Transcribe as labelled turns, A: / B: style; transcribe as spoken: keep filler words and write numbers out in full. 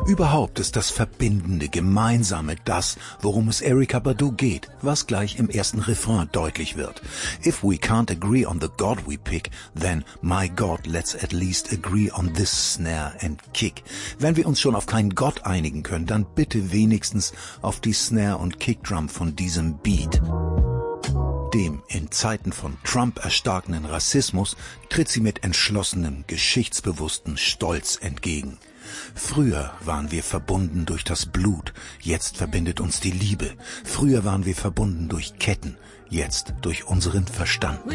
A: Überhaupt ist das Verbindende, Gemeinsame das, worum es Erykah Badu geht, was gleich im ersten Refrain deutlich wird. If we can't agree on the God we pick, then, my God, let's at least agree on this snare and kick. Wenn wir uns schon auf keinen Gott einigen können, dann bitte wenigstens auf die Snare und Kickdrum von diesem Beat. Dem in Zeiten von Trump erstarkenden Rassismus tritt sie mit entschlossenem, geschichtsbewussten Stolz entgegen. Früher waren wir verbunden durch das Blut, jetzt verbindet uns die Liebe. Früher waren wir verbunden durch Ketten, jetzt durch unseren Verstand.